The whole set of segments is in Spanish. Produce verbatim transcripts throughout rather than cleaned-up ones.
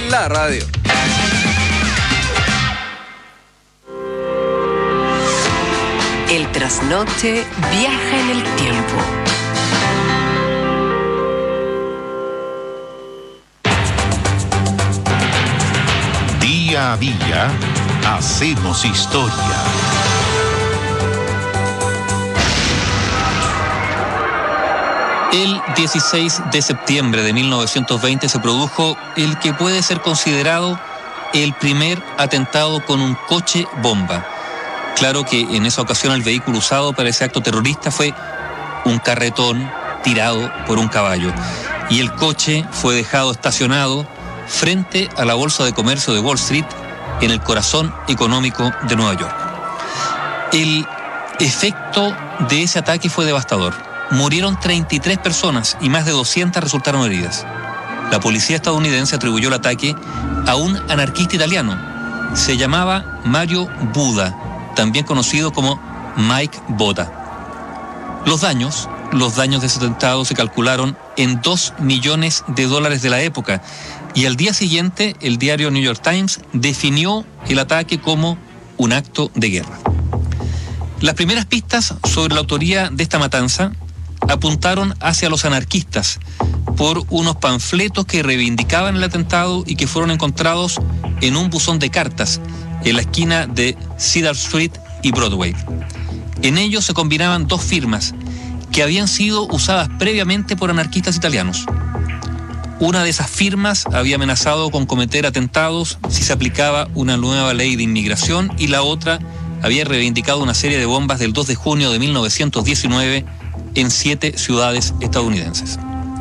en la radio. El trasnoche viaja en el tiempo. Día a día hacemos historia. El dieciséis de septiembre de mil novecientos veinte se produjo el que puede ser considerado el primer atentado con un coche bomba. Claro que en esa ocasión el vehículo usado para ese acto terrorista fue un carretón tirado por un caballo. Y el coche fue dejado estacionado frente a la Bolsa de Comercio de Wall Street en el corazón económico de Nueva York. El efecto de ese ataque fue devastador. Murieron treinta y tres personas y más de doscientas resultaron heridas. La policía estadounidense atribuyó el ataque a un anarquista italiano. Se llamaba Mario Buda, también conocido como Mike Botta. Los daños, los daños de ese atentado se calcularon en dos millones de dólares de la época, y al día siguiente el diario New York Times definió el ataque como un acto de guerra. Las primeras pistas sobre la autoría de esta matanza apuntaron hacia los anarquistas por unos panfletos que reivindicaban el atentado y que fueron encontrados en un buzón de cartas en la esquina de Cedar Street y Broadway. En ellos se combinaban dos firmas que habían sido usadas previamente por anarquistas italianos. Una de esas firmas había amenazado con cometer atentados si se aplicaba una nueva ley de inmigración, y la otra había reivindicado una serie de bombas del dos de junio de mil novecientos diecinueve en siete ciudades estadounidenses.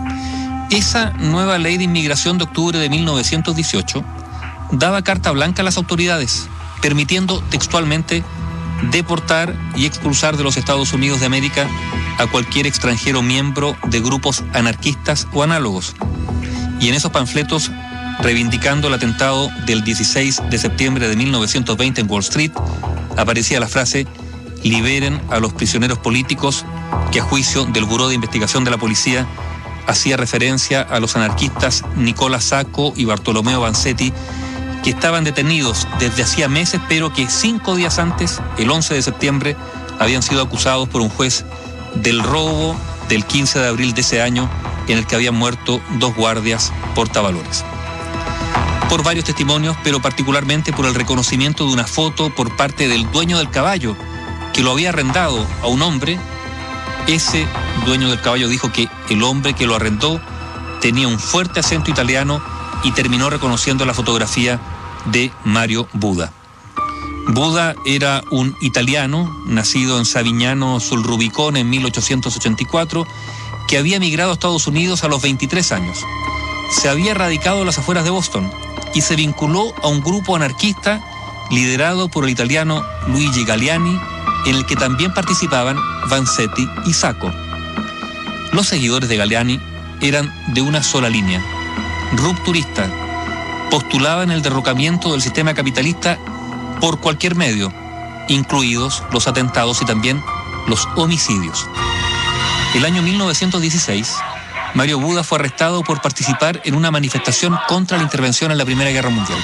Esa nueva ley de inmigración de octubre de mil novecientos dieciocho daba carta blanca a las autoridades, permitiendo textualmente deportar y expulsar de los Estados Unidos de América a cualquier extranjero miembro de grupos anarquistas o análogos. Y en esos panfletos, reivindicando el atentado del dieciséis de septiembre de mil novecientos veinte en Wall Street, aparecía la frase: liberen a los prisioneros políticos, que a juicio del Buró de Investigación de la Policía hacía referencia a los anarquistas Nicola Sacco y Bartolomeo Vanzetti, que estaban detenidos desde hacía meses, pero que cinco días antes, el once de septiembre, habían sido acusados por un juez del robo del quince de abril de ese año, en el que habían muerto dos guardias portavalores. Por varios testimonios, pero particularmente por el reconocimiento de una foto por parte del dueño del caballo, que lo había arrendado a un hombre. Ese dueño del caballo dijo que el hombre que lo arrendó tenía un fuerte acento italiano y terminó reconociendo la fotografía de Mario Buda. Buda era un italiano nacido en Savignano sul Rubicón en mil ochocientos ochenta y cuatro, que había emigrado a Estados Unidos a los veintitrés años. Se había radicado en las afueras de Boston y se vinculó a un grupo anarquista liderado por el italiano Luigi Galliani, en el que también participaban Vanzetti y Sacco. Los seguidores de Galliani eran de una sola línea, rupturista. Postulaban el derrocamiento del sistema capitalista por cualquier medio, incluidos los atentados y también los homicidios. El año mil novecientos dieciséis, Mario Buda fue arrestado por participar en una manifestación contra la intervención en la Primera Guerra Mundial.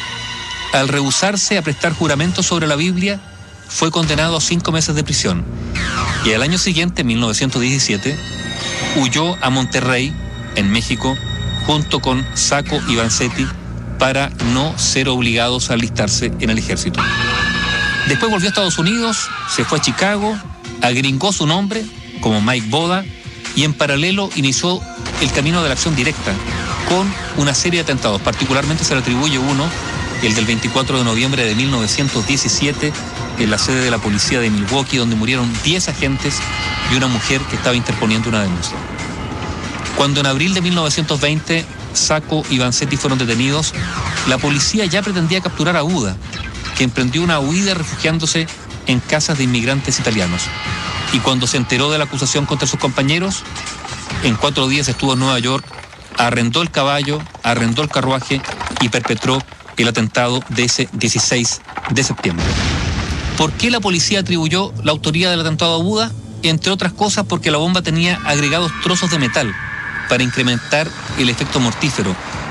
Al rehusarse a prestar juramento sobre la Biblia, fue condenado a cinco meses de prisión, y al año siguiente, mil novecientos diecisiete, huyó a Monterrey, en México, junto con Sacco y Vanzetti, para no ser obligados a alistarse en el ejército. Después volvió a Estados Unidos, se fue a Chicago, agringó su nombre como Mike Boda, y en paralelo inició el camino de la acción directa, con una serie de atentados. Particularmente se le atribuye uno, el del veinticuatro de noviembre de mil novecientos diecisiete, en la sede de la policía de Milwaukee, donde murieron diez agentes y una mujer que estaba interponiendo una denuncia. Cuando en abril de mil novecientos veinte Sacco y Vanzetti fueron detenidos, la policía ya pretendía capturar a Buda, que emprendió una huida refugiándose en casas de inmigrantes italianos. Y cuando se enteró de la acusación contra sus compañeros, en cuatro días estuvo en Nueva York, arrendó el caballo, arrendó el carruaje y perpetró el atentado de ese dieciséis de septiembre. ¿Por qué la policía atribuyó la autoría del atentado a Buda? Entre otras cosas porque la bomba tenía agregados trozos de metal para incrementar el efecto mortífero,